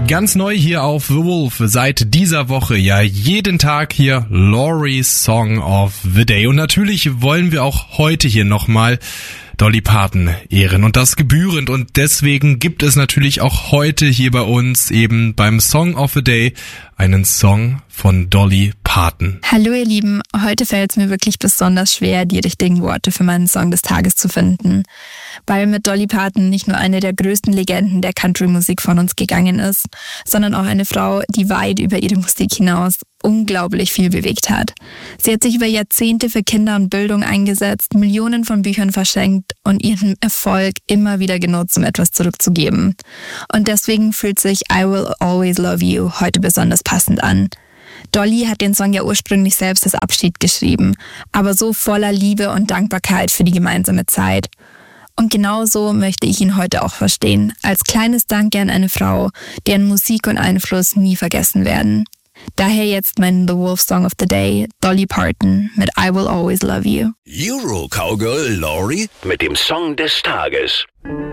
Ganz neu hier auf The Wolf, seit dieser Woche, ja jeden Tag hier Laurie's Song of the Day. Und natürlich wollen wir auch heute hier nochmal Dolly Parton ehren und das gebührend. Und deswegen gibt es natürlich auch heute hier bei uns eben beim Song of the Day einen Song von Dolly Parton. Hallo ihr Lieben, heute fällt es mir wirklich besonders schwer, die richtigen Worte für meinen Song des Tages zu finden, weil mit Dolly Parton nicht nur eine der größten Legenden der Country-Musik von uns gegangen ist, sondern auch eine Frau, die weit über ihre Musik hinaus unglaublich viel bewegt hat. Sie hat sich über Jahrzehnte für Kinder und Bildung eingesetzt, Millionen von Büchern verschenkt und ihren Erfolg immer wieder genutzt, um etwas zurückzugeben. Und deswegen fühlt sich I Will Always Love You heute besonders passend an. Dolly hat den Song ja ursprünglich selbst als Abschied geschrieben, aber so voller Liebe und Dankbarkeit für die gemeinsame Zeit. Und genauso möchte ich ihn heute auch verstehen, als kleines Danke an eine Frau, deren Musik und Einfluss nie vergessen werden. Daher jetzt mein The Wolf Song of the Day, Dolly Parton mit I Will Always Love You. Euro Cowgirl Laurie mit dem Song des Tages.